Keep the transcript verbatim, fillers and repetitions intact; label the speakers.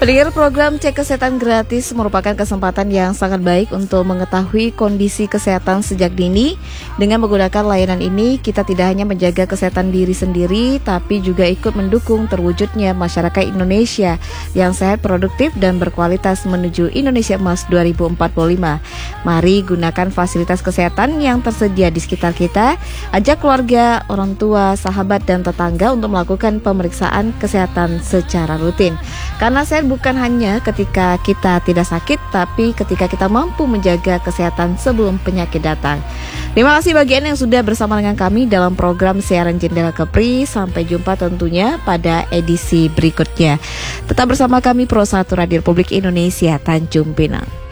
Speaker 1: Pendengar program Cek Kesehatan Gratis merupakan kesempatan yang sangat baik untuk mengetahui kondisi kesehatan sejak dini. Dengan menggunakan layanan ini, kita tidak hanya menjaga kesehatan diri sendiri, tapi juga ikut mendukung terwujudnya masyarakat Indonesia yang sehat, produktif, dan berkualitas menuju Indonesia Emas dua ribu empat puluh lima. Mari gunakan fasilitas kesehatan yang tersedia di sekitar kita. Ajak keluarga, orang tua, sahabat, dan tetangga untuk melakukan pemeriksaan kesehatan secara rutin. Karena sehat bukan hanya ketika kita tidak sakit, tapi ketika kita mampu menjaga kesehatan sebelum penyakit datang. Terima kasih bagi Anda yang sudah bersama dengan kami dalam program siaran Jendela Kepri. Sampai jumpa tentunya pada edisi berikutnya. Tetap bersama kami Pro satu Radio Republik Indonesia Tanjung Pinang.